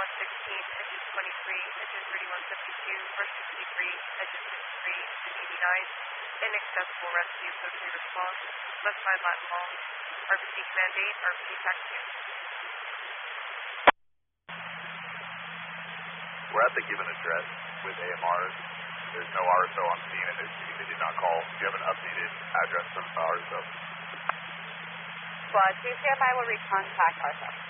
engine 23, engine 3152, first 63, engine 53, engine 89, inaccessible rescue, associated response, left side Latin long, RBC command 8, RBC taxi. We're at the given address with AMRs. There's no RSO on scene and they did not call. Do you have an updated address for RSO? Squad 2 stand by will recontact RSO.